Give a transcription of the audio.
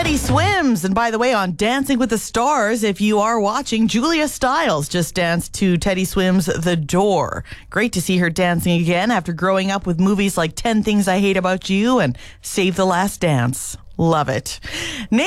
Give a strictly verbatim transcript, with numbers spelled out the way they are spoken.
Teddy Swims. And by the way, on Dancing with the Stars, if you are watching, Julia Stiles just danced to Teddy Swims' The Door. Great to see her dancing again after growing up with movies like ten Things I Hate About You and Save the Last Dance. Love it.